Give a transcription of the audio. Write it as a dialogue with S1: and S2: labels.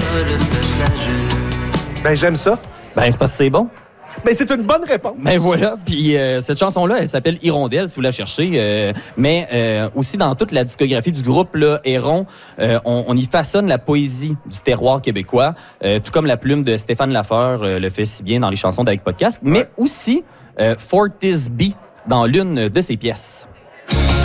S1: Ben, j'aime ça.
S2: Ben, c'est parce que c'est bon.
S1: Ben, c'est une bonne réponse.
S2: Ben voilà, puis cette chanson-là, elle s'appelle Hirondelle, si vous la cherchez. Mais aussi dans toute la discographie du groupe là, Héron, on y façonne la poésie du terroir québécois, tout comme la plume de Stéphane Lafleur le fait si bien dans les chansons d'Avec Podcast, mais aussi Fortis B dans l'une de ses pièces.